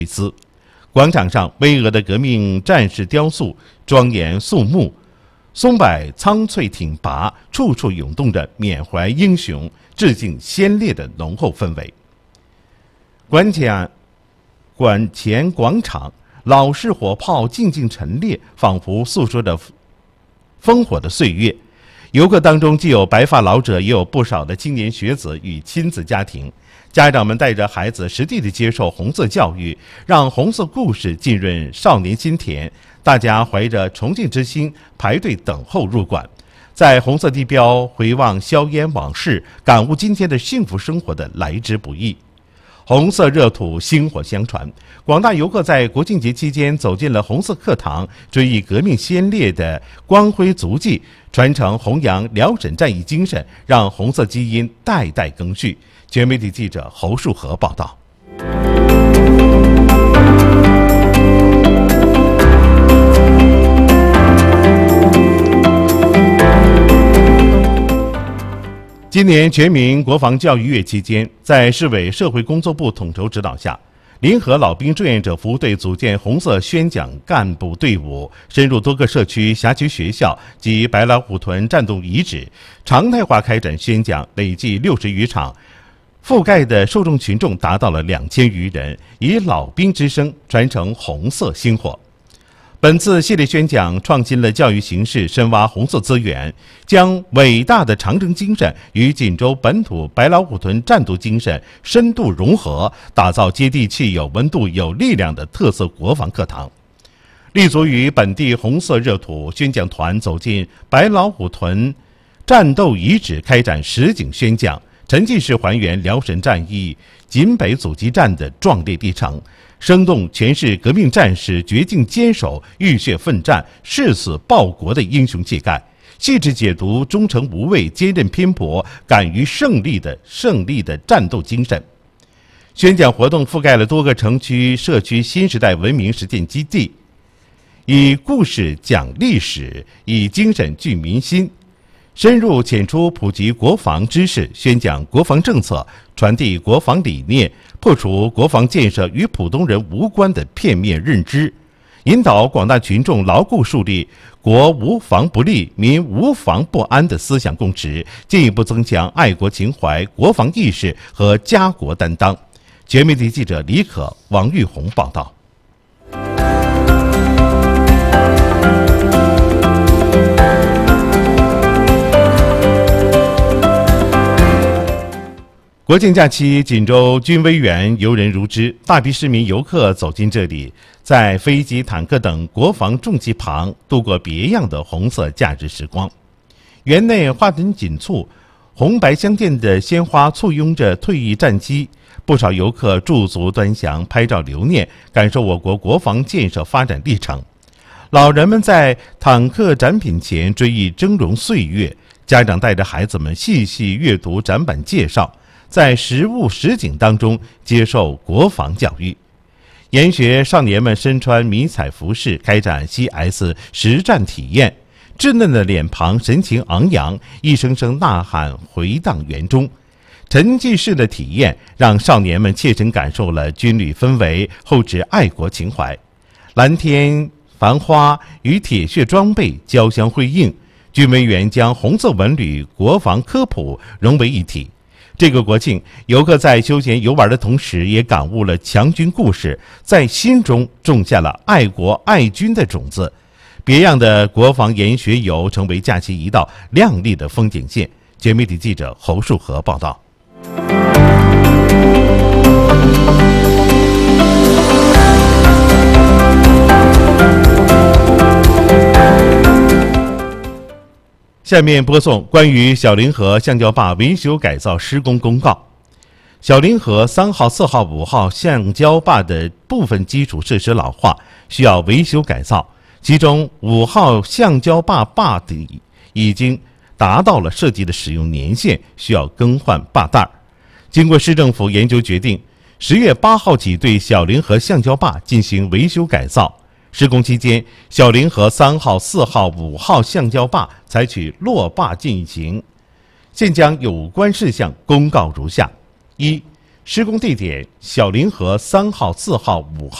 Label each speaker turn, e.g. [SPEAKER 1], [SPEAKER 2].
[SPEAKER 1] 广场上巍峨的革命战士雕塑庄严肃穆，松柏苍翠挺拔，处处涌动着缅怀英雄、致敬先烈的浓厚氛围。馆前广场老式火炮静静陈列，仿佛诉说着烽火的岁月。游客当中既有白发老者，也有不少的青年学子与亲子家庭。家长们带着孩子实地的接受红色教育，让红色故事浸润少年心田。大家怀着崇敬之心排队等候入馆，在红色地标回望硝烟往事，感悟今天的幸福生活的来之不易。红色热土薪火相传，广大游客在国庆节期间走进了红色课堂，追忆革命先烈的光辉足迹，传承弘扬辽沈战役精神，让红色基因代代更续。全媒体记者侯树和报道。今年全民国防教育月期间，在市委社会工作部统筹指导下，临河老兵志愿者服务队组建红色宣讲干部队伍，深入多个社区、辖区学校及白老虎屯战斗遗址，常态化开展宣讲，累计60余场，覆盖的受众群众达到了2000余人，以老兵之声传承红色薪火。本次系列宣讲创新了教育形式，深挖红色资源，将伟大的长征精神与锦州本土白老虎屯战斗精神深度融合，打造接地气、有温度、有力量的特色国防课堂。立足于本地红色热土，宣讲团走进白老虎屯战斗遗址，开展实景宣讲，沉浸式还原辽沈战役锦北阻击战的壮烈历程，生动诠释革命战士绝境坚守、浴血奋战、誓死报国的英雄气概，细致解读忠诚无畏、坚韧拼搏、敢于胜利的战斗精神。宣讲活动覆盖了多个城区、社区新时代文明实践基地，以故事讲历史，以精神聚民心，深入浅出普及国防知识，宣讲国防政策，传递国防理念，破除国防建设与普通人无关的片面认知，引导广大群众牢固树立国无防不立、民无防不安的思想共识，进一步增强爱国情怀、国防意识和家国担当。全媒体记者李可、王玉红报道。国庆假期，锦州军威园游人如织，大批市民游客走进这里，在飞机、坦克等国防重机旁度过别样的红色假日时光。园内花灯锦簇，红白相间的鲜花簇拥着退役战机，不少游客驻足端详，拍照留念，感受我国国防建设发展历程。老人们在坦克展品前追忆峥嵘岁月，家长带着孩子们细细阅读展板介绍，在实物实景当中接受国防教育。研学少年们身穿迷彩服饰，开展 CS 实战体验，稚嫩的脸庞神情昂扬，一声声呐喊回荡园中。沉浸式的体验让少年们切身感受了军旅氛围，厚植爱国情怀。蓝天繁花与铁血装备交相辉映，军威园将红色文旅、国防科普融为一体。这个国庆，游客在休闲游玩的同时，也感悟了强军故事，在心中种下了爱国爱军的种子。别样的国防研学游成为假期一道亮丽的风景线。全媒体记者侯树和报道。下面播送关于小凌河橡胶坝维修改造施工公告。小凌河3号、4号、5号橡胶坝的部分基础设施老化，需要维修改造。其中5号橡胶坝坝底已经达到了设计的使用年限，需要更换坝袋。经过市政府研究决定，10月8号起对小凌河橡胶坝进行维修改造。施工期间，小凌河3号、4号、5号橡胶坝采取落坝进行。现将有关事项公告如下：1. 施工地点：小凌河3号、4号、5号。